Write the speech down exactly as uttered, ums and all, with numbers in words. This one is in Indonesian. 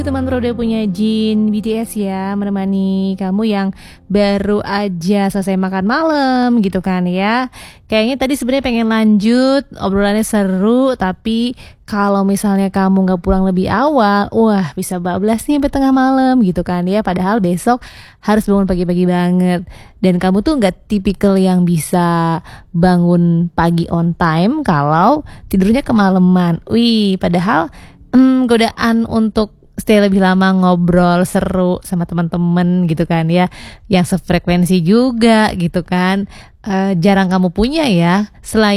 Teman Bro udah punya Jin B T S ya, menemani kamu yang baru aja selesai makan malam gitu kan ya. Kayaknya tadi sebenarnya pengen lanjut, obrolannya seru, tapi kalau misalnya kamu nggak pulang lebih awal, wah bisa bablas nih sampai tengah malam gitu kan ya. Padahal besok harus bangun pagi-pagi banget. Dan kamu tuh nggak tipikal yang bisa bangun pagi on time kalau tidurnya kemalaman. Wih, padahal hmm, godaan untuk stay lebih lama ngobrol seru sama teman-teman gitu kan ya, yang sefrekuensi juga gitu kan, eh, jarang kamu punya ya. Selain